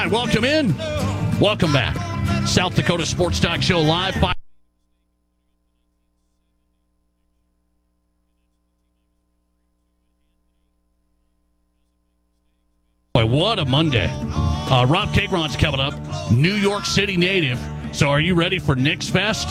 right, welcome in. Welcome back. South Dakota Sports Talk Show live. Boy, what a Monday. Rob Kagron's coming up, New York City native. So are you ready for Knicks Fest?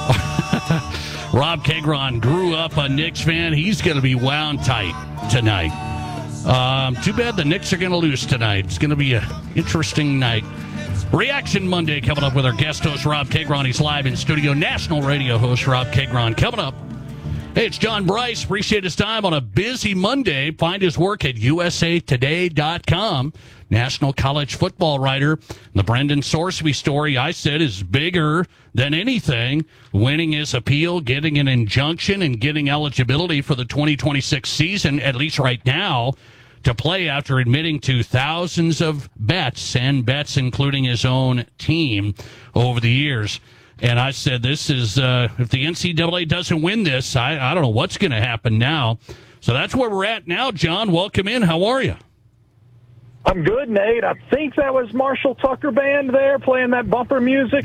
Rob Kagron grew up a Knicks fan. He's going to be wound tight tonight. Too bad the Knicks are going to lose tonight. It's going to be an interesting night. Reaction Monday coming up with our guest host, Rob Kagron. He's live in studio. National radio host, Rob Kagron, coming up. Hey, it's John Bryce. Appreciate his time on a busy Monday. Find his work at usatoday.com. National college football writer. The Brendan Sorsby story, I said, is bigger than anything. Winning his appeal, getting an injunction, and getting eligibility for the 2026 season, at least right now, to play after admitting to thousands of bets, and bets including his own team over the years. And I said, this is, if the NCAA doesn't win this, I don't know what's going to happen now. So that's where we're at now, John. Welcome in. How are you? I'm good, Nate. I think that was Marshall Tucker Band there playing that bumper music.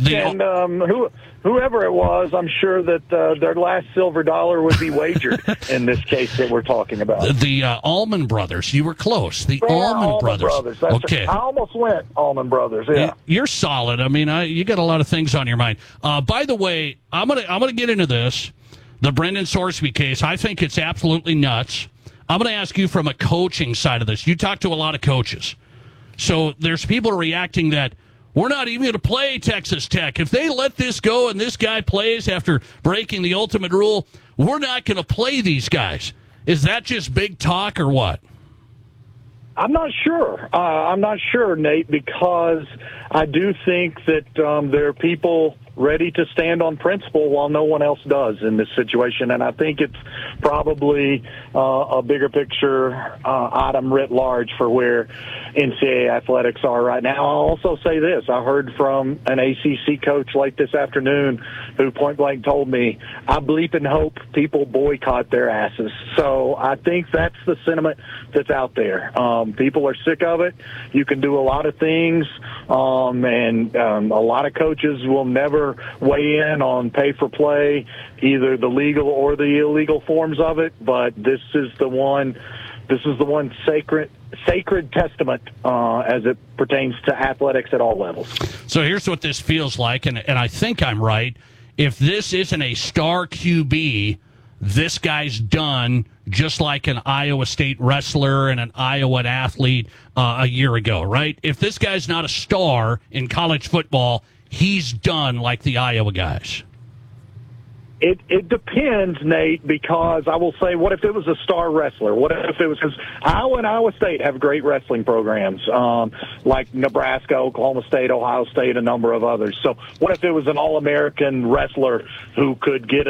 Whoever it was, I'm sure that their last silver dollar would be wagered in this case that we're talking about. The Allman Brothers. You were close. The Allman Brothers. Okay. I almost went Allman Brothers, yeah. You're solid. I mean, you got a lot of things on your mind. By the way, I'm gonna get into this. The Brendan Sorsby case, I think it's absolutely nuts. I'm going to ask you from a coaching side of this. You talk to a lot of coaches. So there's people reacting that we're not even going to play Texas Tech. If they let this go and this guy plays after breaking the ultimate rule, we're not going to play these guys. Is that just big talk or what? I'm not sure. I'm not sure, Nate, because I do think that there are people ready to stand on principle while no one else does in this situation. And I think it's probably a bigger picture item writ large for where NCAA athletics are right now. I'll also say this. I heard from an ACC coach late this afternoon who point blank told me, I bleep and hope people boycott their asses. So I think that's the sentiment that's out there. People are sick of it. You can do a lot of things, and a lot of coaches will never weigh in on pay-for-play, either the legal or the illegal forms of it, but this is the one sacred testament as it pertains to athletics at all levels. So here's what this feels like, and I think I'm right. If this isn't a star QB, this guy's done, just like an Iowa State wrestler and an Iowa athlete a year ago, right? If this guy's not a star in college football, he's done like the Iowa guys. It depends, Nate, because I will say, what if it was a star wrestler? What if it was, because Iowa and Iowa State have great wrestling programs, like Nebraska, Oklahoma State, Ohio State, a number of others. So what if it was an All-American wrestler who could get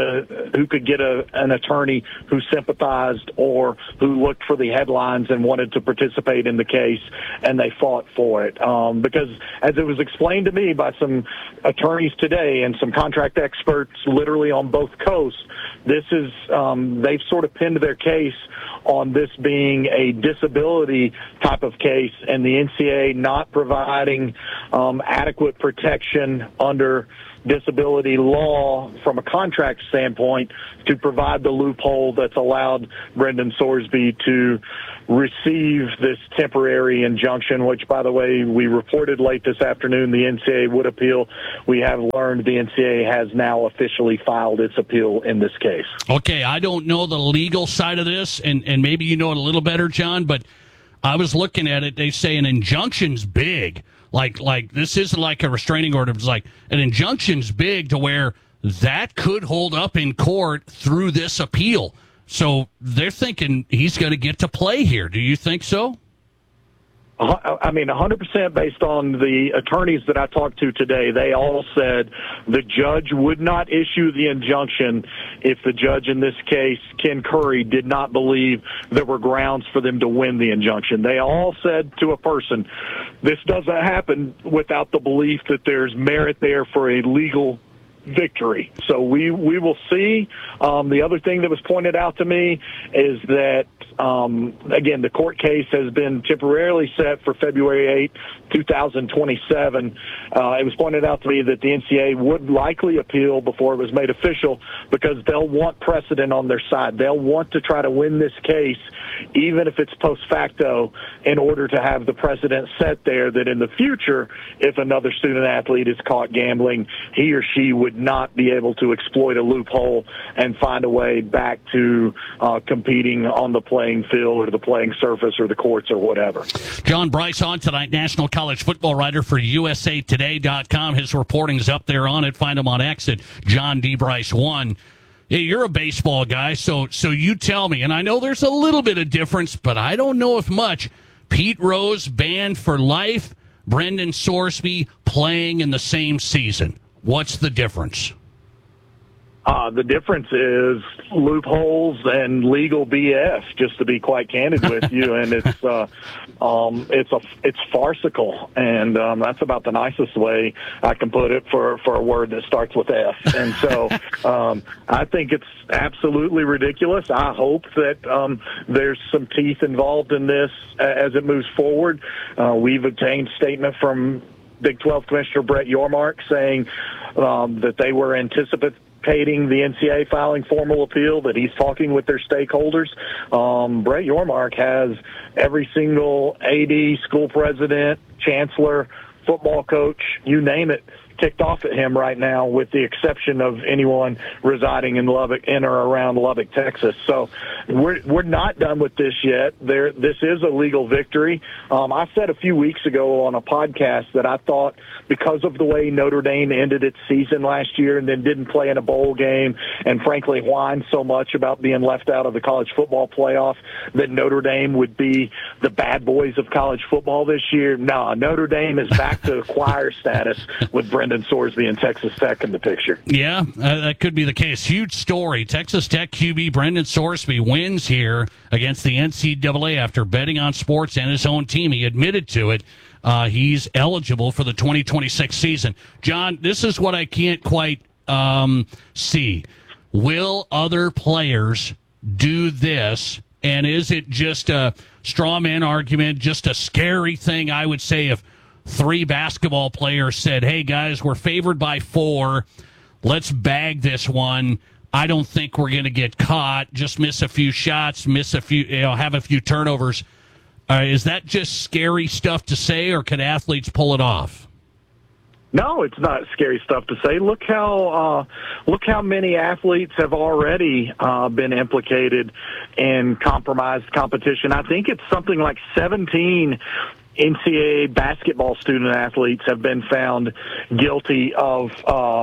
an attorney who sympathized or who looked for the headlines and wanted to participate in the case, and they fought for it? Because as it was explained to me by some attorneys today and some contract experts literally on both coasts, this is they've sort of pinned their case on this being a disability type of case, and the NCAA not providing adequate protection under disability law from a contract standpoint to provide the loophole that's allowed Brendan Sorsby to receive this temporary injunction, which, by the way, we reported late this afternoon the NCAA would appeal. We have learned the NCAA has now officially filed its appeal in this case. Okay, I don't know the legal side of this, and maybe you know it a little better, John, but I was looking at it. They say an injunction's big. Like this isn't like a restraining order. It's like an injunction's big to where that could hold up in court through this appeal. So they're thinking he's going to get to play here. Do you think so? I mean, 100% based on the attorneys that I talked to today. They all said the judge would not issue the injunction if the judge in this case, Ken Curry, did not believe there were grounds for them to win the injunction. They all said to a person, this doesn't happen without the belief that there's merit there for a legal victory. So we will see. The other thing that was pointed out to me is that Again, the court case has been temporarily set for February 8, 2027. It was pointed out to me that the NCAA would likely appeal before it was made official because they'll want precedent on their side. They'll want to try to win this case, even if it's post facto, in order to have the precedent set there that in the future, if another student athlete is caught gambling, he or she would not be able to exploit a loophole and find a way back to competing on the playing field or the playing surface or the courts or whatever. John Bryce on tonight, national college football writer for USAToday.com. His reporting is up there on it. Find him on X at John D. Bryce 1. Yeah, you're a baseball guy, so you tell me, and I know there's a little bit of difference, but I don't know if much. Pete Rose banned for life, Brendan Sorsby playing in the same season. What's the difference? The difference is loopholes and legal BS, just to be quite candid with you, and it's farcical, and that's about the nicest way I can put it for a word that starts with F. And so I think it's absolutely ridiculous. I hope that there's some teeth involved in this as it moves forward. We've obtained statement from Big 12 Commissioner Brett Yormark saying that they were anticipating the NCAA filing formal appeal, that he's talking with their stakeholders. Brett Yormark has every single AD, school president, chancellor, football coach, you name it, ticked off at him right now, with the exception of anyone residing in Lubbock, in or around Lubbock, Texas. So we're not done with this yet. This is a legal victory. I said a few weeks ago on a podcast that I thought, because of the way Notre Dame ended its season last year and then didn't play in a bowl game and frankly whined so much about being left out of the college football playoff, that Notre Dame would be the bad boys of college football this year. No, Notre Dame is back to choir status with Brendan Sorsby and Texas Tech in the picture. Yeah, that could be the case. Huge story. Texas Tech QB Brendan Sorsby wins here against the NCAA after betting on sports and his own team. He admitted to it. He's eligible for the 2026 season. John, this is what I can't quite see. Will other players do this? And is it just a straw man argument, just a scary thing? I would say if 3 basketball players said, hey, guys, we're favored by 4. Let's bag this one. I don't think we're going to get caught. Just miss a few shots, miss a few, have a few turnovers. Is that just scary stuff to say, or can athletes pull it off? No, it's not scary stuff to say. Look how many athletes have already been implicated in compromised competition. I think it's something like 17 NCAA basketball student athletes have been found guilty of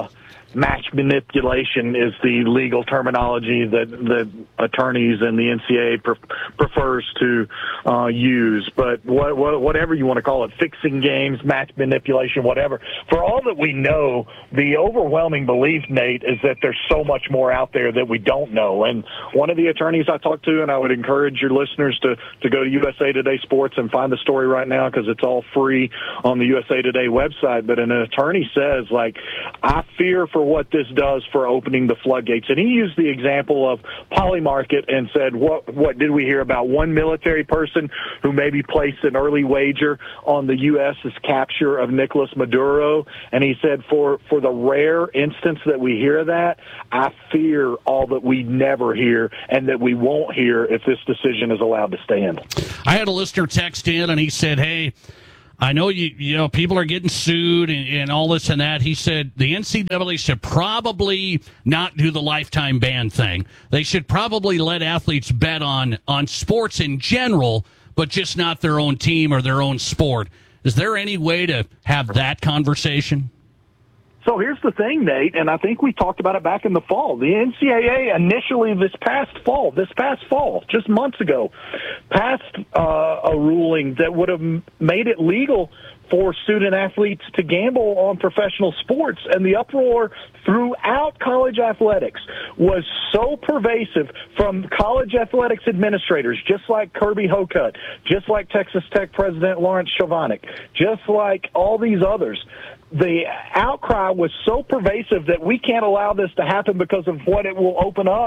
match manipulation, is the legal terminology that the attorneys and the NCAA prefers to use. But whatever you want to call it, fixing games, match manipulation, whatever. For all that we know, the overwhelming belief, Nate, is that there's so much more out there that we don't know. And one of the attorneys I talked to, and I would encourage your listeners to go to USA Today Sports and find the story right now because it's all free on the USA Today website. But an attorney says, I fear for what this does for opening the floodgates. And he used the example of Polymarket and said, what did we hear about one military person who maybe placed an early wager on the U.S.'s capture of Nicolas Maduro? And he said, for the rare instance that we hear that, I fear all that we never hear and that we won't hear if this decision is allowed to stand. I had a listener text in and he said, hey, I know you know people are getting sued and all this and that. He said the NCAA should probably not do the lifetime ban thing. They should probably let athletes bet on sports in general, but just not their own team or their own sport. Is there any way to have that conversation? So here's the thing, Nate, and I think we talked about it back in the fall. The NCAA initially this past fall, just months ago, passed a ruling that would have made it legal for student athletes to gamble on professional sports. And the uproar throughout college athletics was so pervasive from college athletics administrators, just like Kirby Hocutt, just like Texas Tech President Lawrence Chovanec, just like all these others. The outcry was so pervasive that we can't allow this to happen because of what it will open up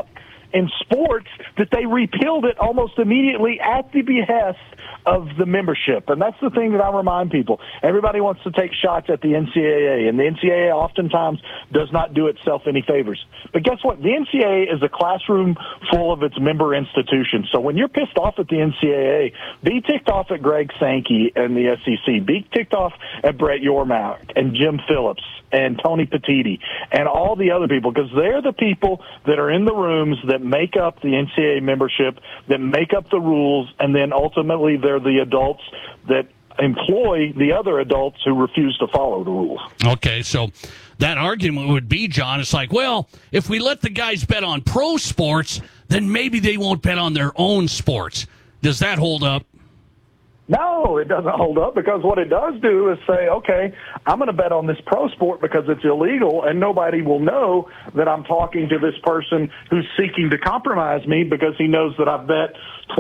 in sports that they repealed it almost immediately at the behest of the membership. And that's the thing that I remind people. Everybody wants to take shots at the NCAA, and the NCAA oftentimes does not do itself any favors. But guess what? The NCAA is a classroom full of its member institutions. So when you're pissed off at the NCAA, be ticked off at Greg Sankey and the SEC. Be ticked off at Brett Yormark and Jim Phillips and Tony Petitti and all the other people, because they're the people that are in the rooms that make up the NCAA membership, that make up the rules, and then ultimately they're the adults that employ the other adults who refuse to follow the rules. Okay, so that argument would be, John, it's like, well, if we let the guys bet on pro sports, then maybe they won't bet on their own sports. Does that hold up? No, it doesn't hold up, because what it does do is say, okay, I'm going to bet on this pro sport because it's illegal, and nobody will know that I'm talking to this person who's seeking to compromise me because he knows that I've bet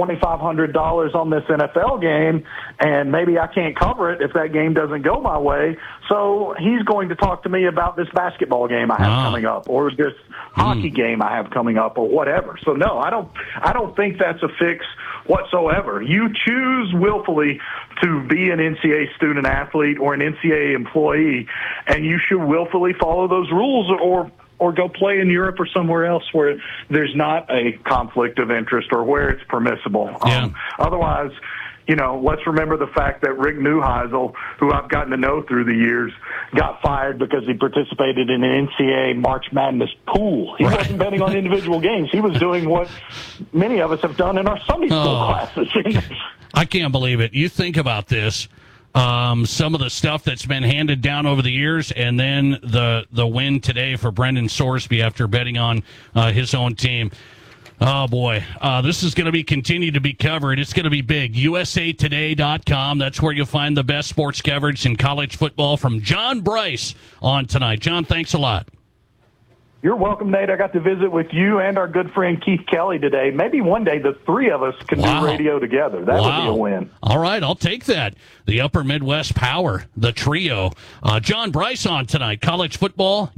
$2,500 on this NFL game, and maybe I can't cover it if that game doesn't go my way. So he's going to talk to me about this basketball game I have coming up, or this hockey game I have coming up, or whatever. So no, I don't think that's a fix whatsoever. You choose willfully to be an NCAA student athlete or an NCAA employee, and you should willfully follow those rules, or go play in Europe or somewhere else where there's not a conflict of interest or where it's permissible. Yeah. Otherwise, let's remember the fact that Rick Neuheisel, who I've gotten to know through the years, got fired because he participated in an NCAA March Madness pool. He wasn't betting on individual games. He was doing what many of us have done in our Sunday school classes. I can't believe it. You think about this. Some of the stuff that's been handed down over the years, and then the win today for Brendan Sorsby after betting on his own team. Oh, boy. This is going to continue to be covered. It's going to be big. USAtoday.com. That's where you'll find the best sports coverage in college football from John Bryce on tonight. John, thanks a lot. You're welcome, Nate. I got to visit with you and our good friend Keith Kelly today. Maybe one day the three of us can do radio together. That would be a win. All right, I'll take that. The Upper Midwest Power, the trio. John Bryce on tonight. College football,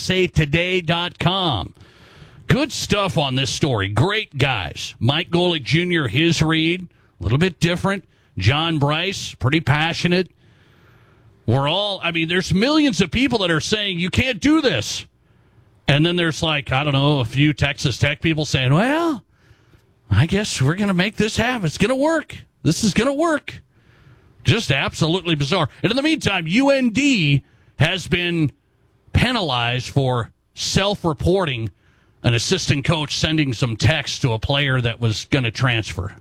USAtoday.com. Good stuff on this story. Great guys. Mike Golick Jr., his read, a little bit different. John Bryce, pretty passionate. There's millions of people that are saying you can't do this. And then there's a few Texas Tech people saying, well, I guess we're going to make this happen. It's going to work. This is going to work. Just absolutely bizarre. And in the meantime, UND has been penalized for self-reporting an assistant coach sending some text to a player that was going to transfer.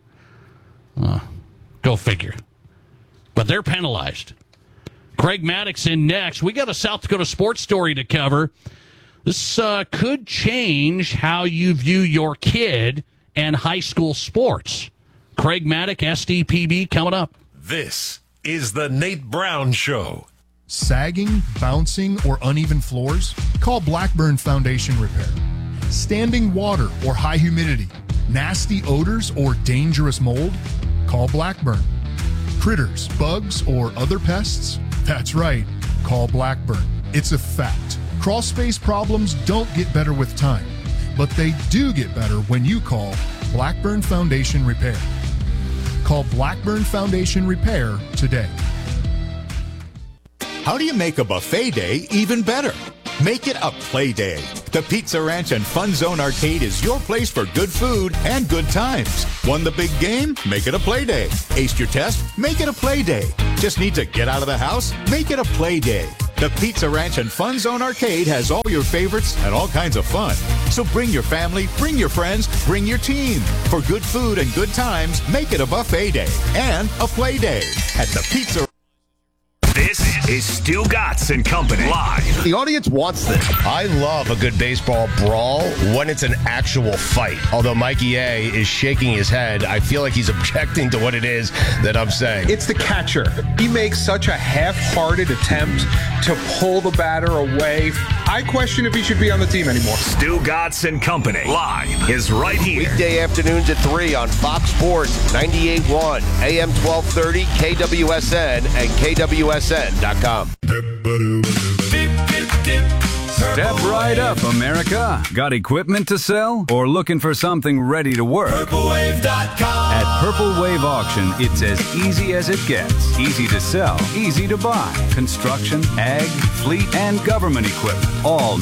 Go figure. But they're penalized. Craig Maddox in next. We got a South Dakota sports story to cover. This could change how you view your kid and high school sports. Craig Maddox, SDPB, coming up. This is the Nate Brown Show. Sagging, bouncing, or uneven floors? Call Blackburn Foundation Repair. Standing water or high humidity? Nasty odors or dangerous mold? Call Blackburn. Critters, bugs, or other pests? That's right. Call Blackburn. It's a fact. Crawl space problems don't get better with time, but they do get better when you call Blackburn Foundation Repair. Call Blackburn Foundation Repair today. How do you make a buffet day even better? Make it a play day. The Pizza Ranch and Fun Zone Arcade is your place for good food and good times. Won the big game? Make it a play day. Aced your test? Make it a play day. Just need to get out of the house? Make it a play day. The Pizza Ranch and Fun Zone Arcade has all your favorites and all kinds of fun. So bring your family, bring your friends, bring your team. For good food and good times, make it a buffet day and a play day at the Pizza. This is Stu Gatz and Company live. The audience wants this. I love a good baseball brawl when it's an actual fight. Although Mikey A is shaking his head, I feel like he's objecting to what it is that I'm saying. It's the catcher. He makes such a half-hearted attempt to pull the batter away. I question if he should be on the team anymore. Stu Gatz and Company live is right here. Weekday afternoons at 3 on Fox Sports 98.1, AM 1230, KWSN, and KWSN.com. Step right up, America. Got equipment to sell or looking for something ready to work? PurpleWave.com. At Purple Wave Auction, it's as easy as it gets. Easy to sell, easy to buy. Construction, ag, fleet, and government equipment. All